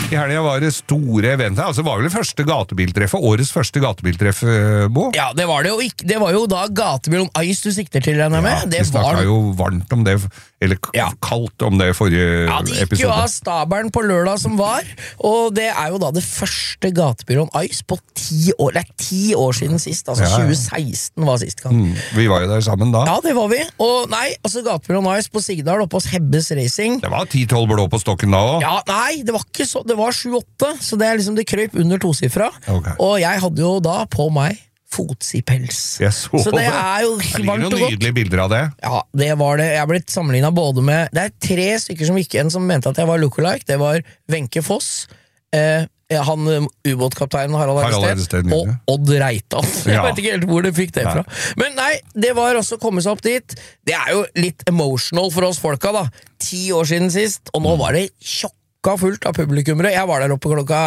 I helgen var det store eventer. Altså, det var vel det første gatebiltreffet, årets første gatebiltreff, Bo? Ja, det var det jo ikke. Det var jo da Gatebil on Ice du sikter til, regner jeg med. Ja, vi snakket jo varmt om det, eller kaldt om det forrige episode. Ja, det gikk jo av stabelen på lørdag som var, og det er jo da det første Gatebil on Ice på 10 år. Det er 10 år siden sist, altså 2016 var sist gang. Vi var jo der sammen da. Ja, det var vi. Og nei, altså Gatebil on Ice på Sigdal oppe hos Hebbes Racing. Det var 10-12 blå på stokken da også. Ja, nei, det var ikke så, det var 7-8, så det er liksom, det krøp under tosifra. Okay. Og jeg hadde jo da på meg fotsipels. Jeg så det er jo det. varmt og godt. Nydelige bilder av det. Ja, det var det. Jeg ble sammenlignet både med, det er 3 stykker som ikke, en som mente at jeg var lookalike, det var Wenche Foss, han ubåtkapteinen Harald Eidested og Odd Reitan. Jeg vet ikke helt hvor det fikk det fra. Men nei, det var også å komme seg opp dit. Det er jo litt emotional for oss folka da. 10 år siden sist, og nå var det tjokka fullt av publikummere. Jeg var der oppe klokka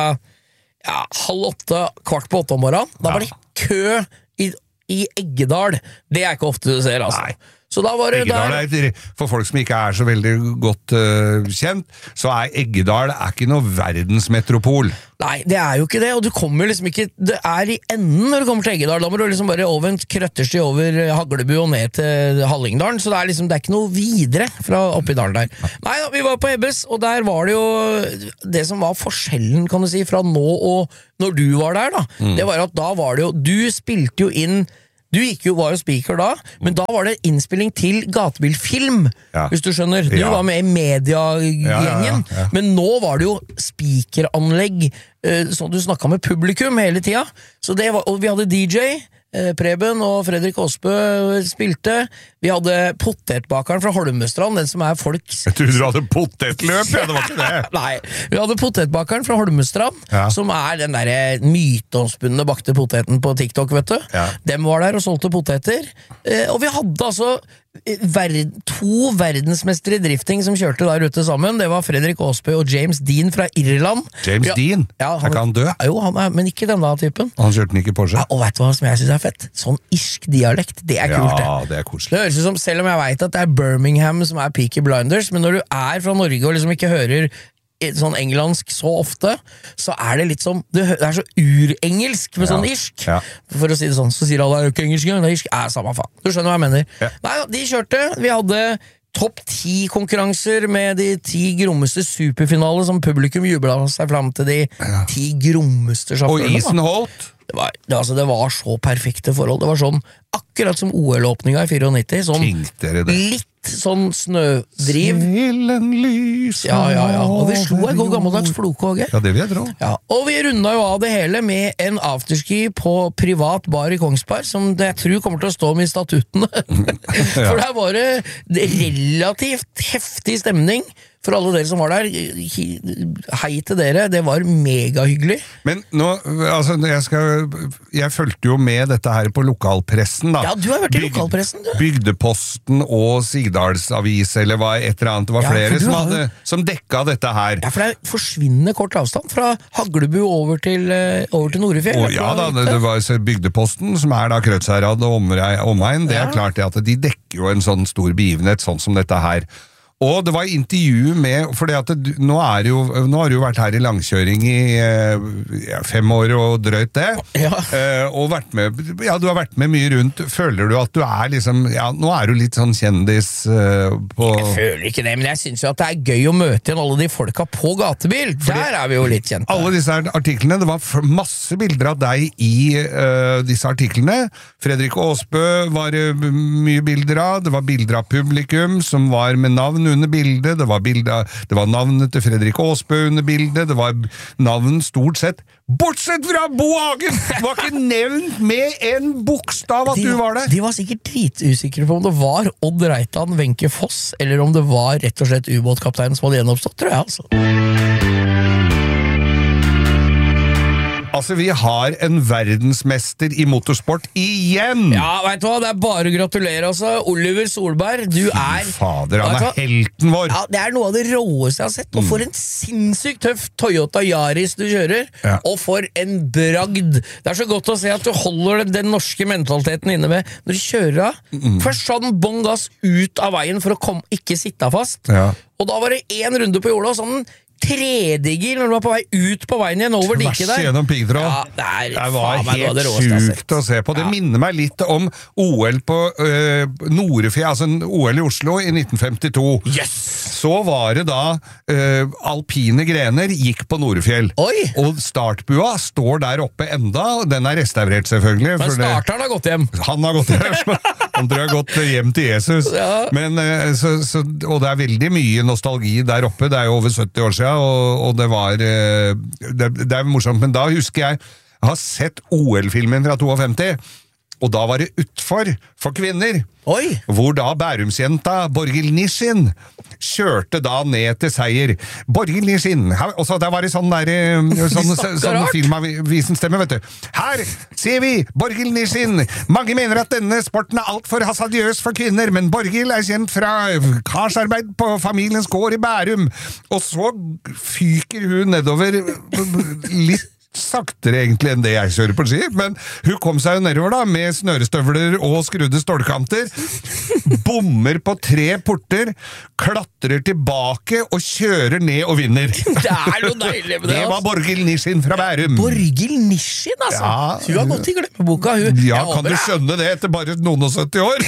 7:30, 7:15 om morgenen. Da var det kø i Eggedal. Det er ikke ofte du ser, altså. Nei. Så da var det Eggedal for folk som ikke er så veldig godt kjent, så Eggedal ikke noe verdensmetropol. Nei, det er jo ikke det, og du kommer liksom ikke, det er i enden når du kommer til Eggedal, da må du liksom bare over en krøttersti over Haglebu og ned til Hallingdalen, så det er liksom, det er ikke noe videre fra oppi dalen der. Nei da, vi var på Ebbes, og der var det jo det som var forskjellen, kan du si, fra nå og når du var der da, det var at da var det jo, du spilte jo inn. Du var jo speaker da, men da var det innspilling til gatebilfilm, hvis du skjønner. Du var med i mediegjengen, men nå var det jo speakeranlegg, så du snakket med publikum hele tida. Så det var, og vi hadde DJ, Preben og Fredrik Aasbø spilte. Vi hadde potetbakeren fra Holmestrand, den som er folks... Jeg trodde du hadde potetløp, det var ikke det. Nei, vi hadde potetbakeren fra Holmestrand, som er den der myteomspunne bakte poteten på TikTok, vet du. Dem var der og solgte poteter. Og vi hadde altså 2 verdensmestere i drifting som kjørte der ute sammen. Det var Fredrik Aasbø og James Dean fra Irland. James Dean? Ikke han død? Jo, men ikke denne typen. Han kjørte den ikke Porsche? Og vet du hva som jeg synes er fett? Sånn irsk dialekt, det er kult det. Ja, det er koselig. Det høres ut som, selv om jeg vet at det er Birmingham som er Peaky Blinders, men når du er fra Norge og liksom ikke hører sånn engelsk så ofte, så er det litt som, det er så urengelsk med sånn irsk. For å si det sånn, så sier alle, det er jo ikke engelsk engang, det er irsk, samme faen. Du skjønner hva jeg mener. Nei, de kjørte, vi hadde topp 10 konkurranser med de 10 grommeste superfinaler som publikum jublet seg frem til de 10 grommeste sjåførene. Og isen holdt? Det var så perfekte forhold. Det var sånn, akkurat som OL-åpninga i 94, sånn litt sånn snødriv. Snilen lys. Og vi slo en god gammeldags floke. Ja, det vil jeg tro. Og vi runda jo av det hele med en afterski på privat bar i Kongsberg, som jeg tror kommer til å stå med i statuttene. For der var det relativt heftig stemning. For alle dere som var der, hei til dere, det var megahyggelig. Men nå, altså, jeg fulgte jo med dette her på lokalpressen da. Ja, du har vært i lokalpressen, du. Bygdeposten og Sigdalsavis, eller hva et eller annet, det var flere som dekka dette her. Ja, for det forsvinnende kort avstand fra Haglebu over til Norefjell. Ja da, det var Bygdeposten, som er da Krødsherad og omegn, det er klart at de dekker jo en sånn stor begivenhet, sånn som dette her. Og det var intervju med, fordi at nå har du jo vært her i langkjøring i 5 år og drøyt det, og du har vært med mye rundt. Føler du at du er liksom, nå er du litt sånn kjendis på... Jeg føler ikke det, men jeg synes jo at det er gøy å møte igjen alle de folka på gatebil. Der er vi jo litt kjente. Alle disse artiklene, det var masse bilder av deg i disse artiklene. Fredrik Aasbø var mye bilder av, det var bilder av publikum som var med navn under bildet, det var navnet til Fredrik Aasbø under bildet, det var navn stort sett, bortsett fra Bo Hagen! Det var ikke nevnt med en bokstav at du var der! De var sikkert dritusikre på om det var Odd Reitan, Wenche Foss, eller om det var rett og slett ubåtkapteinen som hadde gjenoppstått, tror jeg altså. Altså, vi har en verdensmester i motorsport igjen! Ja, vet du hva, det er bare å gratulere, altså. Oliver Solberg, du er... Fader, han er helten vår! Ja, det er noe av det råeste jeg har sett, og for en sinnssykt tøff Toyota Yaris du kjører, og for en bragd. Det er så godt å se at du holder den norske mentaliteten inne med når du kjører av. Først sa den bånn gass ut av veien for å ikke sitte fast, og da var det 1 runde på jorda, og sånn tredje gir når du var på vei ut på veien igjen over diket der. Tvers gjennom piggtråd. Ja, det var helt sjukt å se på. Det minner meg litt om OL på Norefjell, altså OL i Oslo i 1952. Yes! Så var det da alpine grener gikk på Norefjell. Oi! Og startbua står der oppe enda, den er restaurert selvfølgelig. Men starteren har gått hjem. Han har gått hjem. Han tror jeg har gått hjem til Jesus. Ja. Men, og det er veldig mye nostalgi der oppe, det er jo over 70 år siden, og det var det er morsomt, men da husker jeg har sett OL-filmen fra 52, og da var det utfor for kvinner. Oi! Hvor da Bærumsjenta Borghild Nishin kjørte da ned til seier. Borghild Nishin, og så der var det sånn filmavisen stemme, vet du. Her ser vi Borghild Nishin. Mange mener at denne sporten er alt for hasardiøs for kvinner, men Borghild er kjent fra karsarbeid på familiens gård i Bærum. Og så fyker hun nedover litt saktere egentlig enn det jeg kjører på ski, men hun kom seg jo nedover da, med snørestøvler og skrudde stålkanter, bommer på 3 porter, klatrer tilbake og kjører ned og vinner. Det er noe deilig med det. Det var Borghild Nishin fra Bærum. Borghild Nishin, altså. Ja, hun har gått i glemmeboka, hun. Ja, kan du skjønne det etter bare noen og 70 år?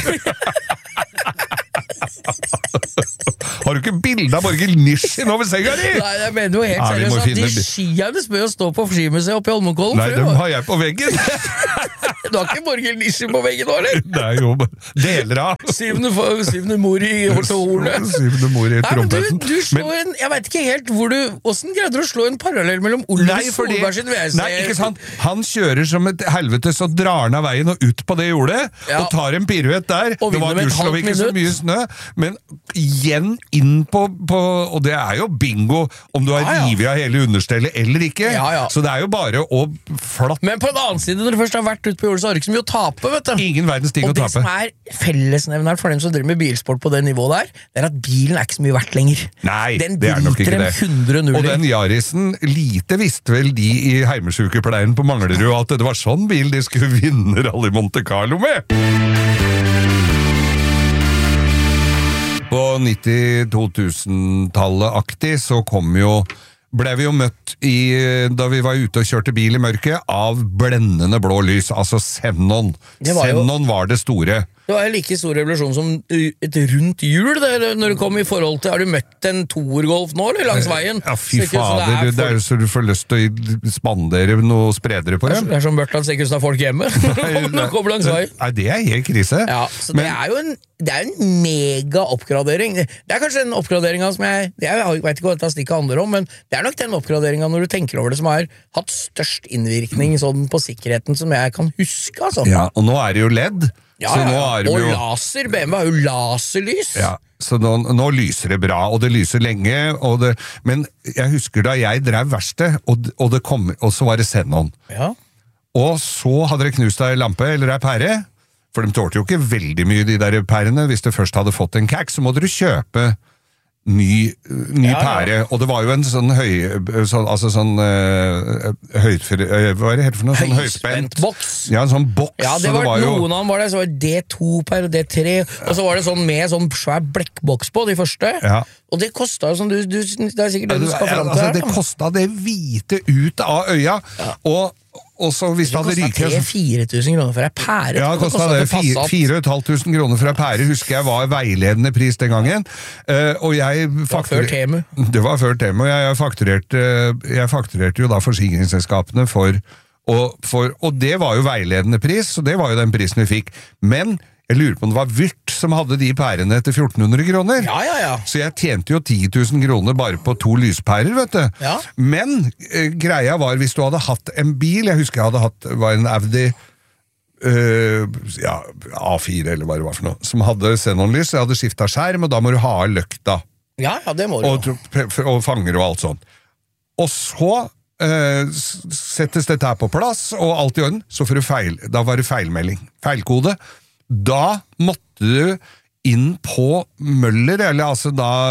Har du ikke bilde av Borghild Nishin over senga di? Nei, jeg mener jo helt seriøst at de skiene bør jo stå på skimuseet oppe i Holmenkollen. Nei, dem har jeg på veggen. Du har ikke Borghild Nishin på veggen nå, eller? Det er jo deler av. Syvende mor i hornet. Syvende mor i trompeten. Du slår jeg vet ikke helt hvordan greide du å slå en parallell mellom Oliver Solberg sin VC? Nei, ikke sant. Han kjører som et helvete, så drar han av veien og ut på det jordet, og tar en piruett der. Det var gudskjelov ikke så mye snø, men igjen inn på og det er jo bingo om du har rivet av hele understellet eller ikke. Så det er jo bare å flatt. Men på en annen side, når du først har vært ute på jordet, så har du ikke så mye å tape, vet du. Ingen verdens ting å tape. Og det som er fellesnevneren for dem som driver med bilsport på det nivået der, det er at bilen er ikke så mye verdt lenger. Nei, den det er nok ikke det. 100 nuller. Og den Yarisen, lite visste vel de i heimesykepleien på Manglerud at det var sånn bil de skulle vinne Rally Monte Carlo med. På 90-2000-tallet-aktig så ble vi jo møtt da vi var ute og kjørte bil i mørket, av blendende blå lys, altså Xenon. Xenon var det store. Det var en like stor revolusjon som et rundt hjul når du kom i forhold til. Har du møtt en Tour-Golf nå, eller langs veien? Ja, fy fader, det er jo så du får lyst til å spandere noe spredere på dem. Det er som Børtland ser ikke ut som folk hjemme når du kommer langs veien. Nei, det er helt krise. Ja, så det er jo en mega oppgradering. Det er kanskje den oppgraderinga som jeg vet ikke hva dette stikket handler om, men det er nok den oppgraderinga når du tenker over det som har hatt størst innvirkning sånn på sikkerheten som jeg kan huske, altså. Ja, og nå er det jo LED. Og laser, BMW har jo laserlys. Ja, så nå lyser det bra, og det lyser lenge, men jeg husker da jeg drev verksted, og så var det Xenon. Ja. Og så hadde det knust ei lampe eller ei pære, for de tålte jo ikke veldig mye de der pærene. Hvis du først hadde fått en kaks, så må dere kjøpe ny pære, og det var jo en sånn høyspent boks. Ja, en sånn boks. Ja, det var noen av dem var det, så var det D2-pære, D3, og så var det sånn med sånn svær blekkboks på, de første. Ja. Og det kostet jo som det er sikkert det du skal fram til her. Det kostet det hvite ut av øya, og så hvis det hadde ryket 3-4 000 kroner for ei pære. Ja, det kostet det 4 500 kroner for ei pære, husker jeg var veiledende pris den gangen. Og jeg det var før Temu, og jeg fakturerte jo da forsikringsselskapene og det var jo veiledende pris, så det var jo den prisen vi fikk. Men jeg lurer på om det var Vyrt som hadde de pærene til 1400 kroner. Ja. Så jeg tjente jo 10 000 kroner bare på 2 lyspærer, vet du. Ja. Men greia var, hvis du hadde hatt en bil, jeg husker jeg hadde hatt, var en Audi A4 eller hva det var for noe, som hadde xenonlys, jeg hadde skiftet skjerm, og da må du ha løkta. Ja, det må du. Og fanger og alt sånt. Og så settes dette her på plass, og alt i orden, så får du da var det feilmelding. Feilkode. Da måtte du inn på Møller, eller altså da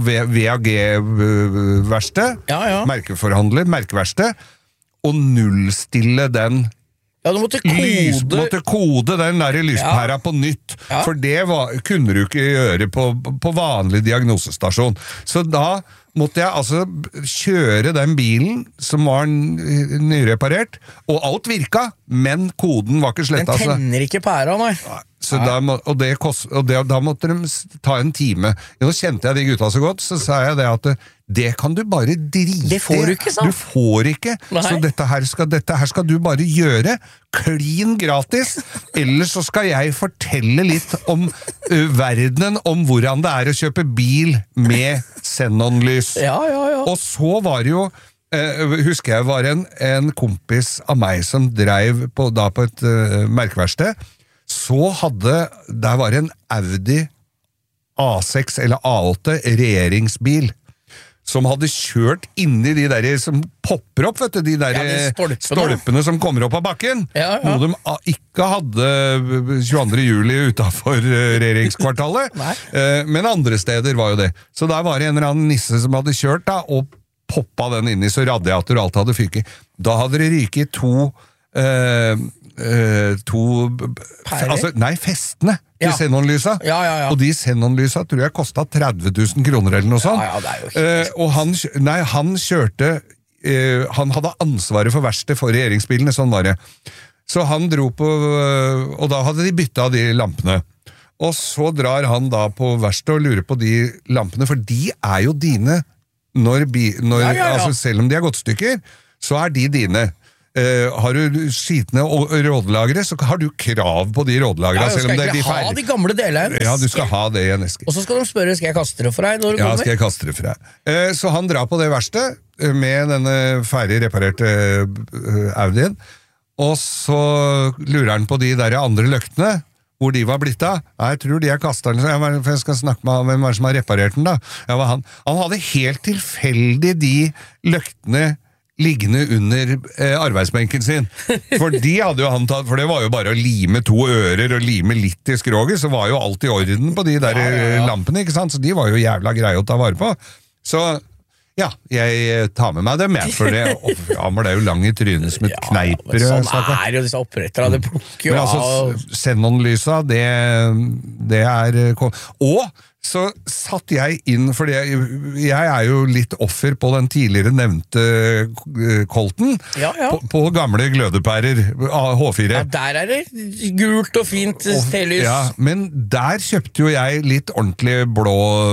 VAG-verksted, merkeverksted, og nullstille den. Ja, du måtte kode den der lyspæra på nytt, for det kunne du ikke gjøre på vanlig diagnosestasjon. Så da måtte jeg altså kjøre den bilen som var nyreparert, og alt virka, men koden var ikke slett. Den tenner ikke pæra, nei. Så da måtte de ta en time. Nå kjente jeg de gutta så godt, så sa jeg det at det kan du bare drite. Det får du ikke, sant? Du får ikke, Nei. så dette her skal du bare gjøre klin gratis, ellers så skal jeg fortelle litt om verdenen, om hvordan det er å kjøpe bil med xenonlys. Ja. Og så var det jo husker jeg var en kompis av meg som drev på et merkeverksted. Så der var en Audi A6 eller A8 regjeringsbil som hadde kjørt inni de der som popper opp, vet du, de der stolpene som kommer opp av bakken. Ja. Noe de ikke hadde 22. juli utenfor regjeringskvartalet, men andre steder var jo det. Så der var det en eller annen nisse som hadde kjørt da, og poppa den inni, så radiator og alt hadde fyket. Da hadde det ryket to festene til xenonlysa. Ja. Og de xenonlysa tror jeg kostet 30 000 kroner eller noe sånt. Ja, det er jo helt... Og han kjørte han hadde ansvaret for verksted for regjeringsbilene, sånn var det. Så han dro på, og da hadde de byttet av de lampene. Og så drar han da på verksted og lurer på de lampene, for de er jo dine altså selv om de har gått stykker, så er de dine. Har du skitne rådlagre, så har du krav på de rådlagre. Ja, du skal egentlig ha de gamle delene. Ja, du skal ha det i en eske. Og så skal de spørre, skal jeg kaste det for deg når du kommer? Ja, skal jeg kaste det for deg. Så han drar på det verksted med denne ferdig reparerte Audien, og så lurer han på de der andre løktene, hvor de var blitt av. Jeg tror de er kastet, så jeg skal snakke med hvem som har reparert den da. Han hadde helt tilfeldig de løktene liggende under arbeidsbenken sin. For de hadde jo han tatt, for det var jo bare å lime 2 ører og lime litt i skroget, så var jo alt i orden på de der lampene, ikke sant? Så de var jo jævla greie å ta vare på. Så ja, jeg tar med meg dem, for det er jo lang i trynet som et kneiper. Sånn er jo disse opprettere, det plukker jo av. Xenonlysa, det er... Og så satt jeg inn, fordi jeg er jo litt offer på den tidligere nevnte Colten, på gamle glødepærer, H4. Ja, der er det gult og fint telys. Ja, men der kjøpte jo jeg litt ordentlig blå...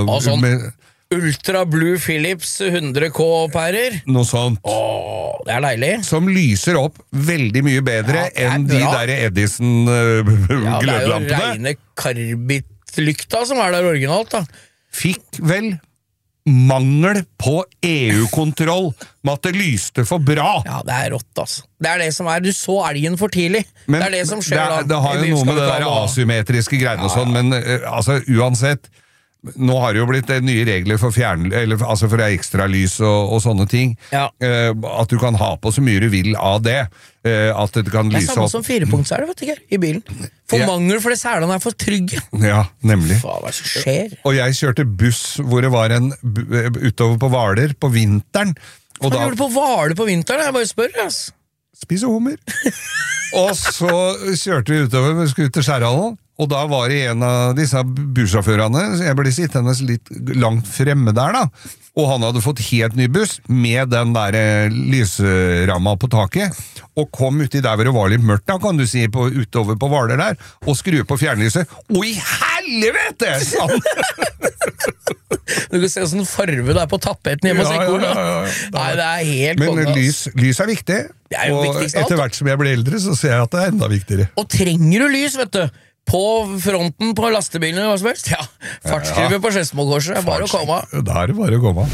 Ultra Blue Philips 100K-pærer. Noe sånt. Det er deilig. Som lyser opp veldig mye bedre enn de der Edison-glødelampene. Det er jo rene karbitlykta som er der originalt, da. Fikk vel mangel på EU-kontroll med at det lyste for bra. Ja, det er rått, altså. Det er det som er, du så elgen for tidlig. Men det er det som skjer da. Det har jo noe med det der asymmetriske greiene og sånn, men altså, uansett, nå har det jo blitt nye regler for for ekstra lys og sånne ting. At du kan ha på så mye du vil av det. At det kan lyse opp. Det er samme som 4-punktsele, vet du ikke, i bilen. For mangel, for det sælene er for trygge. Ja, nemlig. Hva er det som skjer? Og jeg kjørte buss hvor det var utover på Hvaler på vinteren. Hva gjør du på Hvaler på vinteren? Jeg bare spør, ass. Spise hummer. Og så kjørte vi utover, vi skulle ut til Skjærhallen. Og da var det en av disse bussjåførene, så jeg ble sittende litt langt fremme der da, og han hadde fått helt ny buss med den der lysramma på taket, og kom uti der hvor det var litt mørkt da, kan du si, utover på Hvaler der, og skru på fjernlyset. Å, i helvete! Du kan se sånn farve der på tappeten hjemme hos Ekkoen. Nei, det er helt men lys er viktig, og etter hvert som jeg blir eldre, så ser jeg at det er enda viktigere. Og trenger du lys, vet du? På fronten på lastebilene eller hva som helst? Ja, fartskriver på Skedsmokorset, bare å komme. Da er det bare å komme.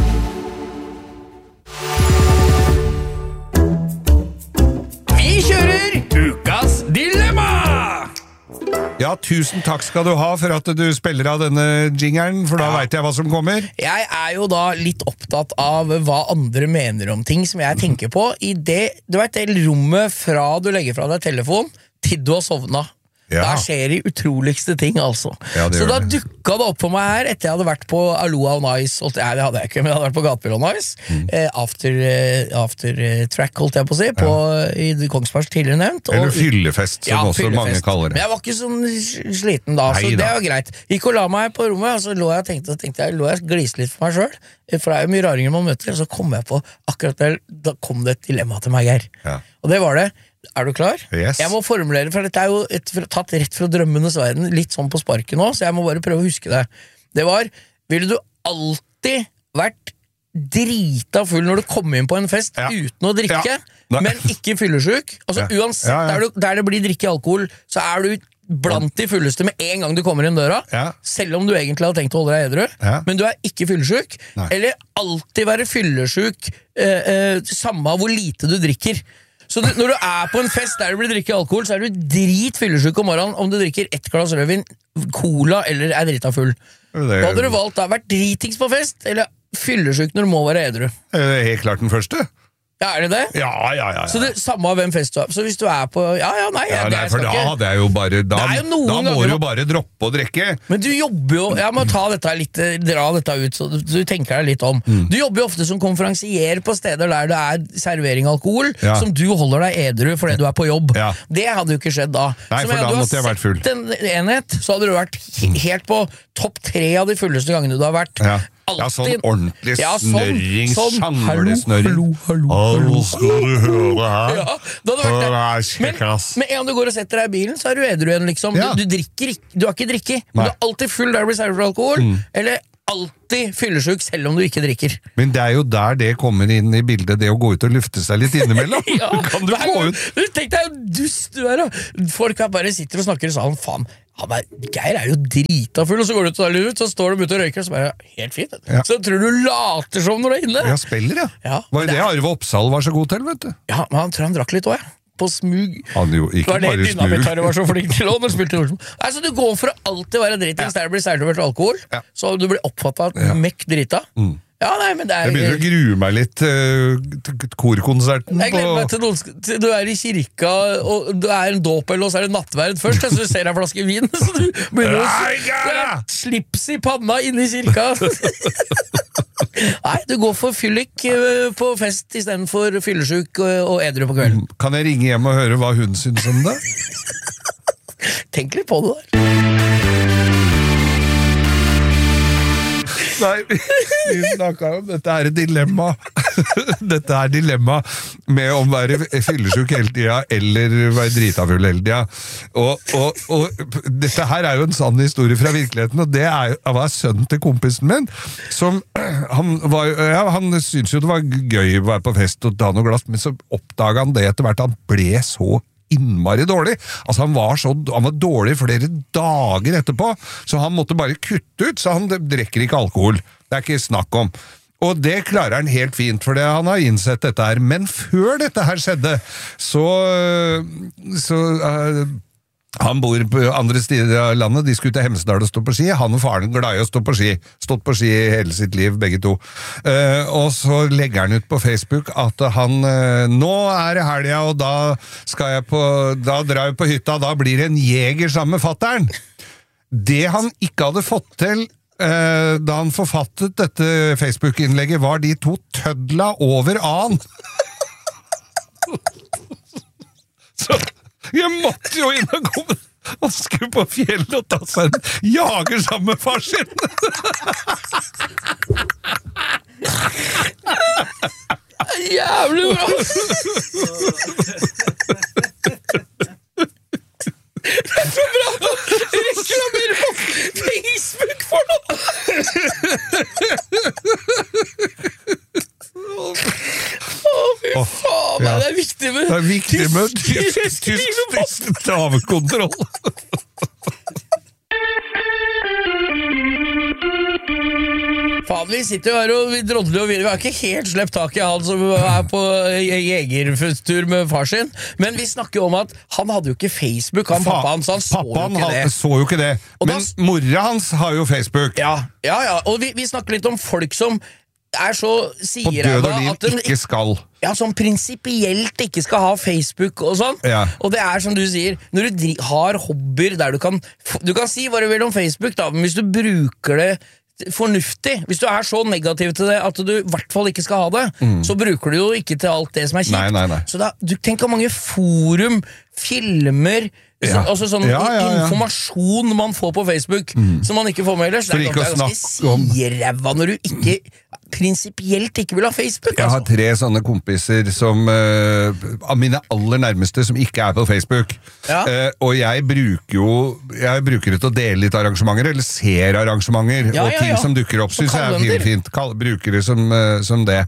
Vi kjører Ukas Dilemma! Ja, tusen takk skal du ha for at du spiller av denne jingeren, for da vet jeg hva som kommer. Jeg er jo da litt opptatt av hva andre mener om ting som jeg tenker på i det, du vet, det rommet fra du legger fra deg telefon til du har sovna. Da skjer de utroligste ting, altså. Så da dukket det opp for meg her, etter jeg hadde vært på Aloha on Ice, det hadde jeg ikke, men jeg hadde vært på Gatebil on Ice, after track, holdt jeg på å si, i Kongsbergs tidligere nevnt. Eller fyllefest, som også mange kaller det. Men jeg var ikke sånn sliten da, så det var greit. Gikk og la meg på rommet, og så lå jeg og tenkte jeg gliste litt for meg selv, for det jo mye raringer man møter, og så kom jeg på akkurat der, da kom det et dilemma til meg, Geir. Og det var det. Er du klar? Yes. Jeg må formulere, for dette jo tatt rett fra drømmenes verden, litt sånn på sparken nå, så jeg må bare prøve å huske det. Det var, ville du alltid vært drita full når du kom inn på en fest uten å drikke, men ikke fyllesyk? Altså uansett, der det blir drikke alkohol, så du blant de fulleste med en gang du kommer inn døra, selv om du egentlig hadde tenkt å holde deg edru, men du ikke fyllesyk, eller alltid være fyllesyk, samme hvor lite du drikker. Så når du på en fest der det blir drikke alkohol, så du drit fyllesyk om morgenen om du drikker 1 glass rødvin, cola eller drita full. Da hadde du valgt vært dritings på fest, eller fyllesyk når du må være edru. Helt klart den første. Ja, det det? Ja. Så det samme av hvem fest du så hvis du på nei, for da hadde jeg jo bare da må du jo bare droppe å drikke. Men du jobber jo, jeg må ta dette litt, dra dette ut så du tenker deg litt om. Du jobber jo ofte som konferansier på steder der det servering av alkohol, som du holder deg edru fordi du på jobb. Det hadde jo ikke skjedd da. Nei, for da måtte jeg vært full. Så med en enhet, så hadde du vært helt på topp 3 av de fulleste gangene du har vært. Sånn ordentlig snørring, sjanglesnørring. Hallo, skal du høre her? Da hadde vært det. Men en gang du går og setter deg i bilen, så du edru igjen, liksom. Du drikker ikke, du har ikke drikket, men du alltid full der du blir servert alkohol, eller alltid fyllesyk selv om du ikke drikker. Men det jo der det kommer inn i bildet, det å gå ut og lufte seg litt innimellom. Kan du gå ut? Tenk deg jo dust du da. Folk bare sitter og snakker og sa, faen, Geir jo drita full, og så går du ut, så står du ute og røyker, og så bare, helt fint. Så tror du later som når du inne. Ja, spiller, Var det Arve Oppsal var så god til, vet du? Ja, men han tror han drakk litt også, på smug. Han jo ikke bare smug. Det var det var så flink til å, når du spilte Olsen. Altså, du går for å alltid være dritings der det blir servert alkohol, så du blir oppfattet mekk drita. Ja, nei, men det jeg begynner å grue meg litt korkonserten. Jeg gleder meg til noen du i kirka, og du en dåpel, og så det nattverd først, så du ser en flaske vin, så du begynner å slips i panna inne i kirka. Nei, du går for fyllik på fest i stedet for fyllesyk og edru på kvelden. Kan jeg ringe hjem og høre hva hun synes om det? Tenk litt på det der. Nei, vi snakket om dette dilemma. Dette dilemma med om å være fyllesyk hele tida eller være dritafull hele tida. Og dette her jo en sann historie fra virkeligheten, og det var sønnen til kompisen min, som han syntes jo det var gøy å være på fest og ta noe glass, men så oppdaget han det etter hvert, han ble så innmari dårlig. Altså han var dårlig flere dager etterpå, så han måtte bare kutte ut, så han drikker ikke alkohol. Det ikke snakk om. Og det klarer han helt fint, for han har innsett dette her. Men før dette her skjedde, han bor på andre steder av landet, de skulle til Hemsedal og stå på ski, han og faren glad i å stå på ski, stått på ski hele sitt liv, begge to. Og så legger han ut på Facebook at han, nå det helga, og da drar jeg på hytta, da blir det en jeger sammen med fatteren. Det han ikke hadde fått til da han forfattet dette Facebook-innlegget, var de to tødla over an. Så jeg måtte jo inn og komme og skru på fjellet og ta seg en jager sammen med far sin. Jævlig bra. Det så bra. Reklamer på Facebook for noe. Fy faen, det viktig med det viktig med tysk stavekontroll. Faen, vi sitter jo her og vi drodler og vi har ikke helt slept tak i han som på jegertur med far sin, men vi snakker jo om at han hadde jo ikke Facebook, pappa hans, han så jo ikke det. Men mora hans har jo Facebook. Ja, og vi snakker litt om folk som så På sier død jeg og liv at den ikke skal. ja, sånn prinsipielt ikke skal ha Facebook og sånn. Ja. Og det som du sier, når du har hobbyer der du kan si hva du vil om Facebook, da, men hvis du bruker det fornuftig, hvis du så negativ til det at du i hvert fall ikke skal ha det, så bruker du jo ikke til alt det som kjipt. Nei. Så da, du tenker mange forum, filmer, altså sånn informasjon man får på Facebook som man ikke får med ellers. Det ganske siræva når du ikke prinsipielt ikke vil ha Facebook. Jeg har 3 sånne kompiser som av mine aller nærmeste som ikke på Facebook. Og jeg bruker det til å dele litt arrangementer, eller ser arrangementer, og ting som dukker opp, synes jeg fint. Bruker det som det.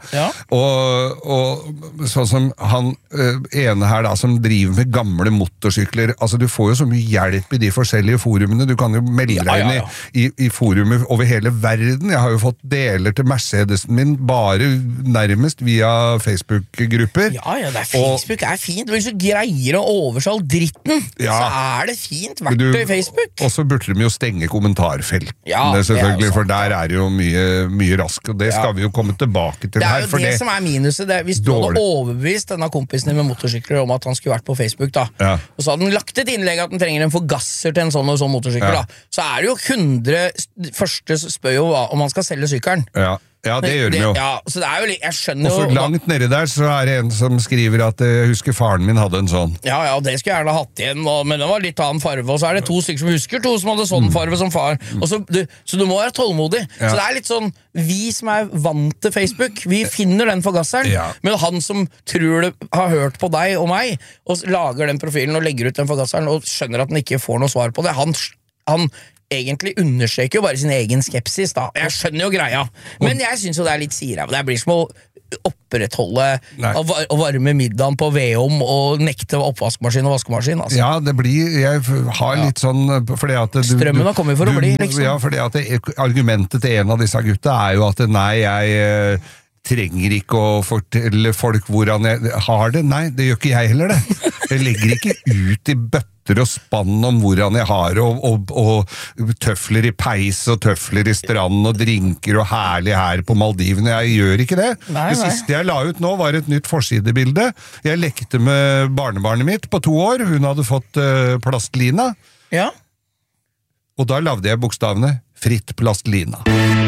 Og sånn som han ene her da, som driver med gamle motorsykler, altså du får jo så mye hjelp i de forskjellige forumene, du kan jo melde deg inn i forumer over hele verden. Jeg har jo fått deler til Mercedesen min bare nærmest via Facebook-grupper. Facebook fint. Hvis du greier å overse all dritten, så det fint verktøy Facebook. Og så burde de jo stenge kommentarfeltene, selvfølgelig, for der det jo mye rask, og det skal vi jo komme tilbake til her. Det er jo det som minuset. Hvis du hadde overbevist denne kompisen med motorsykler om at han skulle vært på Facebook, da, og så hadde han lagt et innlegg at han trenger en forgasser til en sånn og sånn motorsykkel, da, så det jo 100 første spør jo om han skal selge sykkelen. Ja, det gjør de jo. Så det jo jeg skjønner jo. Og så langt nede der så det en som skriver at jeg husker faren min hadde en sånn. Ja, det skulle jeg gjerne hatt igjen, men den var litt annen farve, og så det 2 stykker som husker 2 som hadde sånn farve som far. Og så du må være tålmodig. Så det litt sånn, vi som vant til Facebook, vi finner den forgasseren, men han som tror det har hørt på deg og meg, og lager den profilen og legger ut den forgasseren, og skjønner at han ikke får noe svar på det, han egentlig understreker jo bare sin egen skepsis da. Jeg skjønner jo greia, men jeg synes jo det litt siræv. Det blir som å opprettholde og varme middagen på vedom og nekte oppvaskmaskin og vaskemaskin, altså. Ja, det blir, jeg har litt sånn fordi at strømmen har kommet for å bli, liksom. Ja, fordi at argumentet til en av disse gutta jo at nei, jeg trenger ikke å fortelle folk hvordan jeg har det. Nei, det gjør ikke jeg heller det. Jeg legger ikke ut i bøtter og spann om hvordan jeg har det, og tøfler i peis og tøfler i strand og drinker og herlig her på Maldivene. Jeg gjør ikke det. Det siste jeg la ut nå var et nytt forsidebilde. Jeg lekte med barnebarnet mitt på 2 år. Hun hadde fått plastelina. Og da lagde jeg bokstavene Fritt plastelina.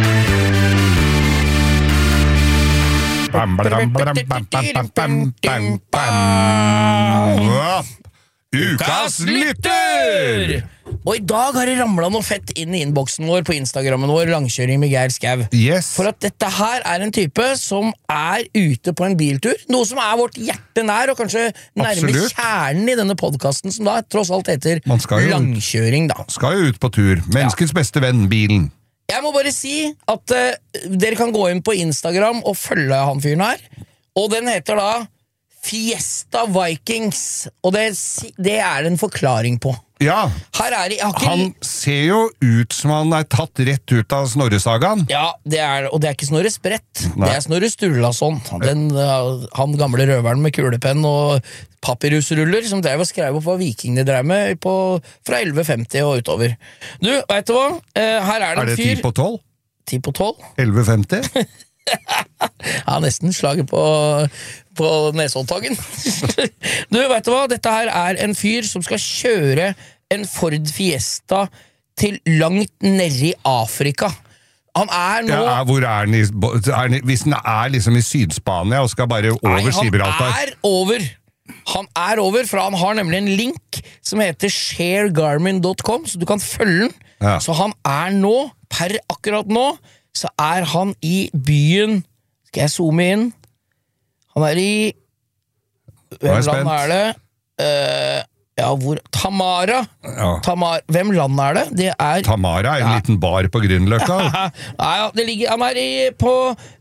Ukas lytter! Og i dag har det ramlet noe fett inn i innboksen vår på Instagrammen vår, Langkjøring med Geir Skau. For at dette her en type som ute på en biltur, noe som vårt hjerte nær, og kanskje nærme kjernen i denne podcasten, som da tross alt heter Langkjøring, da. Man skal jo ut på tur. Menneskets beste venn, bilen. Jeg må bare si at dere kan gå inn på Instagram og følge han fyren her, og den heter da Fiesta Vikings, og det en forklaring på. Ja, her han ser jo ut som han tatt rett ut av Snorre-sagaen. Ja, og det ikke Snorre Sprett, det Snorre Sturlason, han gamle røveren med kulepenn og papirusruller, som drev og skrev opp hva vikingene drev med fra 1150 og utover. Du, vet du hva? Her det en fyr. Det 10 på 12? 10 på 12? 1150? Ja, nesten slaget på Nesodtangen. Du, vet du hva? Dette her en fyr som skal kjøre en Ford Fiesta til langt nede i Afrika. Han nå... Ja, hvor han hvis han liksom i Syd-Spania og skal bare over Gibraltar? Han over, for han har nemlig en link som heter sharegarmin.com, så du kan følge den. Så han nå, per akkurat nå, så han i byen. Skal jeg zoome inn? Han i hvem land det? Tamara. Hvem land det? Det Tamara en liten bar på Grünerløkka. Det ligger, han på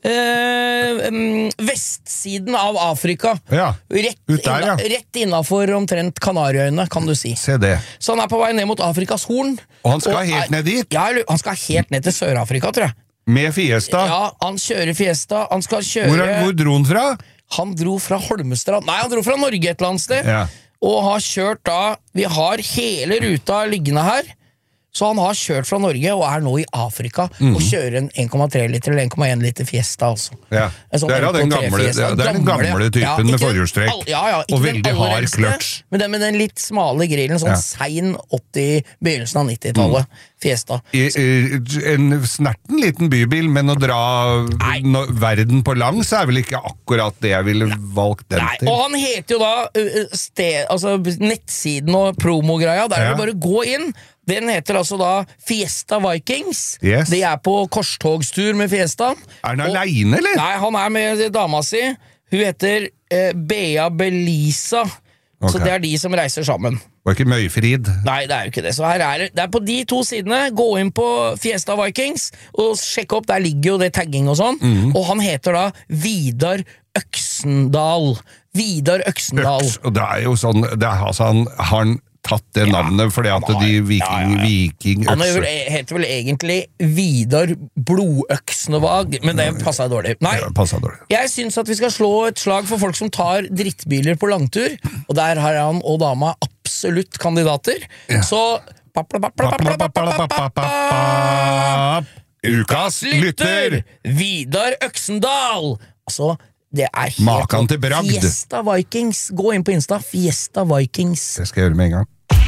vestsiden av Afrika. Rett innenfor omtrent Kanariøyene, kan du si. Se det. Så han på vei ned mot Afrikas Horn. Og han skal helt ned dit? Ja, han skal helt ned til Sør-Afrika, tror jeg. Med Fiesta? Ja, han kjører Fiesta. Han skal kjøre... Hvor dro han fra? Han dro fra Holmestrand. Nei, han dro fra Norge et eller annet sted. Og har kjørt da... Vi har hele ruta liggende her. Så han har kjørt fra Norge og nå i Afrika og kjører en 1,3 liter eller 1,1 liter Fiesta altså. Ja. Sånn Det den gamle typen med forhjulstrekk og veldig hard kløtsj. Men den med den litt smale grillen, sånn sein 80, begynnelsen av 90-tallet Fiesta. En snerten liten bybil, men å dra verden på langs er vel ikke akkurat det jeg ville valgt den til. Og han heter jo da nettsiden og promogreia, der er det bare å gå inn. Den heter altså da Fiesta Vikings. Yes. De på korstogstur med Fiesta. Er han alene, eller? Nei, han med dama si. Hun heter Bea Belisa. Så det de som reiser sammen. Var ikke Møyfrid? Nei, det jo ikke det. Så her det på de to sidene. Gå inn på Fiesta Vikings og sjekk opp. Der ligger jo det tagging og sånn. Og han heter da Vidar Øksendal. Vidar Øksendal. Og det jo sånn, han tatt det navnet fordi at de vikingøkser. Han heter vel egentlig Vidar Blodøksnevag, men det passet dårlig. Nei, jeg synes at vi skal slå et slag for folk som tar drittbiler på langtur, og der har han og dama absolutt kandidater. Så Ukas lytter! Vidar Øksendal! Altså, det helt Makan til bragd. Fiesta Vikings. Gå inn på Insta. Fiesta Vikings. Det skal jeg gjøre med en gang.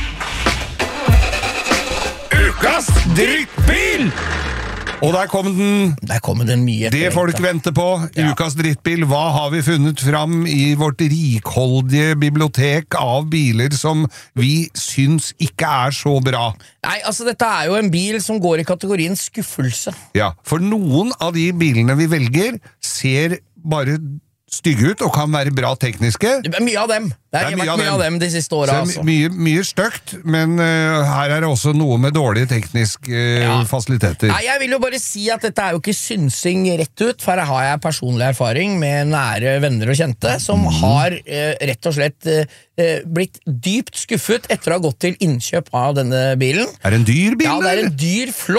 Ukas drittbil! Og der kom den. Der kommer den mye. Det folk venter på. Ukas drittbil. Hva har vi funnet fram i vårt rikholdige bibliotek av biler som vi syns ikke så bra? Nei, altså dette jo en bil som går i kategorien skuffelse. Ja, for noen av de bilene vi velger ser bare stygge ut og kan være bra tekniske. Mye av dem. Det har vært mye av dem de siste årene. Altså. Mye støkt, men her det også noe med dårlige tekniske fasiliteter. Nei, jeg vil jo bare si at dette jo ikke synsing rett ut, for her har jeg personlig erfaring med nære venner og kjente, som har rett og slett blitt dypt skuffet etter å ha gått til innkjøp av denne bilen. Det en dyr bil? Ja, det en dyr, flott